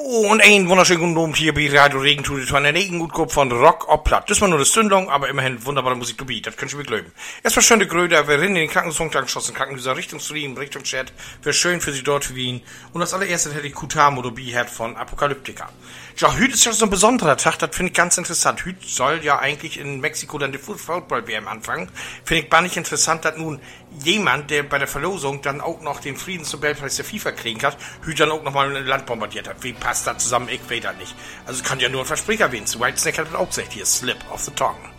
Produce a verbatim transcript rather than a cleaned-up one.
Und einen wunderschönen guten Abend hier bei Radio Regentude von der Regengut von Rock ob Platt. Das war nur eine Stündung, aber immerhin wunderbare Musik to be. Das könnt ihr mir glauben. Erstmal schöne Gröder, wir rennen in den Krankenhaus geschossen, Krankenhäuser Richtung Stream, Richtung Chat. Wäre schön für Sie dort für Wien. Und als allererstes hätte ich Kutamo to be von Apokalyptika. Ja, heute ist ja so ein besonderer Tag, das finde ich ganz interessant. Heute soll ja eigentlich in Mexiko dann die Football-W M anfangen. Finde ich gar nicht interessant, dass nun jemand, der bei der Verlosung dann auch noch den Friedensnobelpreis der FIFA kriegen hat, heute dann auch nochmal ein Land bombardiert hat. Wie passt das zusammen? Ich weiß das nicht. Also es kann ja nur ein Versprecher werden. Whitesnake hat das auch gesagt. Hier, Slip of the Tongue.